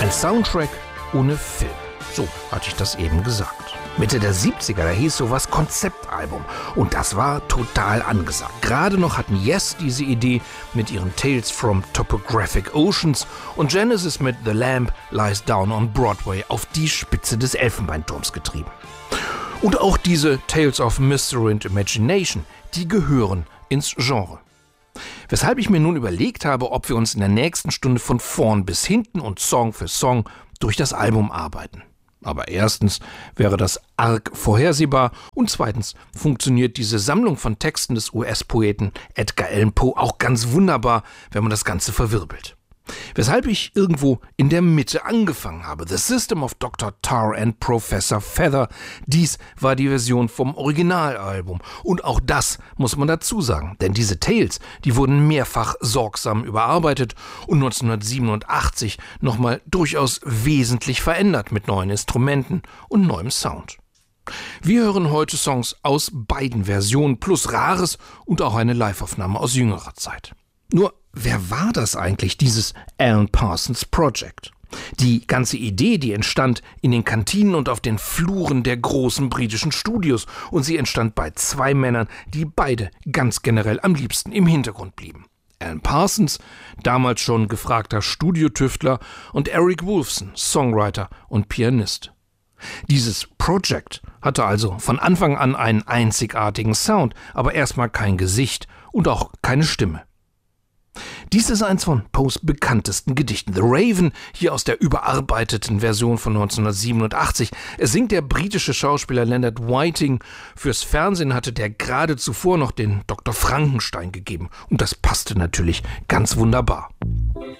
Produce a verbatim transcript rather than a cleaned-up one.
Ein Soundtrack ohne Film. So hatte ich das eben gesagt. Mitte der siebziger, da hieß sowas Konzeptalbum. Und das war total angesagt. Gerade noch hatten Yes diese Idee mit ihren Tales from Topographic Oceans und Genesis mit The Lamb Lies Down on Broadway auf die Spitze des Elfenbeinturms getrieben. Und auch diese Tales of Mystery and Imagination, die gehören ins Genre. Weshalb ich mir nun überlegt habe, ob wir uns in der nächsten Stunde von vorn bis hinten und Song für Song durch das Album arbeiten. Aber erstens wäre das arg vorhersehbar und zweitens funktioniert diese Sammlung von Texten des U S-Poeten Edgar Allan Poe auch ganz wunderbar, wenn man das Ganze verwirbelt. Weshalb ich irgendwo in der Mitte angefangen habe. The System of Doktor Tarr and Professor Feather. Dies war die Version vom Originalalbum. Und auch das muss man dazu sagen. Denn diese Tales, die wurden mehrfach sorgsam überarbeitet und neunzehnhundertsiebenundachtzig nochmal durchaus wesentlich verändert mit neuen Instrumenten und neuem Sound. Wir hören heute Songs aus beiden Versionen plus Rares und auch eine Liveaufnahme aus jüngerer Zeit. Nur, wer war das eigentlich, dieses Alan Parsons Project? Die ganze Idee, die entstand in den Kantinen und auf den Fluren der großen britischen Studios und sie entstand bei zwei Männern, die beide ganz generell am liebsten im Hintergrund blieben. Alan Parsons, damals schon gefragter Studiotüftler, und Eric Woolfson, Songwriter und Pianist. Dieses Project hatte also von Anfang an einen einzigartigen Sound, aber erstmal kein Gesicht und auch keine Stimme. Dies ist eins von Poes bekanntesten Gedichten. The Raven, hier aus der überarbeiteten Version von neunzehnhundertsiebenundachtzig. Es singt der britische Schauspieler Leonard Whiting. Fürs Fernsehen hatte der gerade zuvor noch den Doktor Frankenstein gegeben. Und das passte natürlich ganz wunderbar.